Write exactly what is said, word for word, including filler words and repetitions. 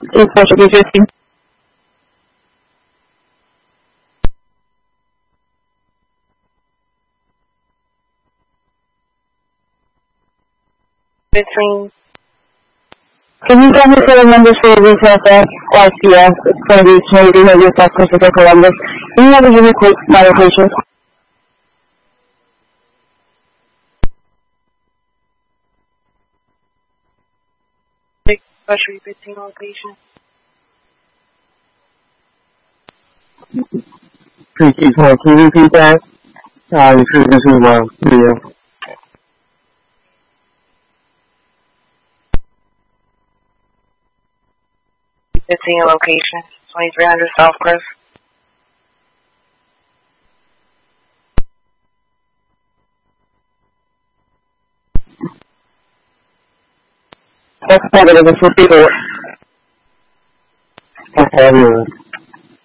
Please Portuguese fifteen. Between. Can you tell me for the numbers for the retail sales? Y C S, it's going to be Community Behavior South Pacific Columbus. Can you have a unique my location? Special fifteen location. 可以记错，请您提单啊，你是这是什么语言？ fifteen location, twenty-three hundred South Cliff. That's negative, it's fifty-four. That's negative.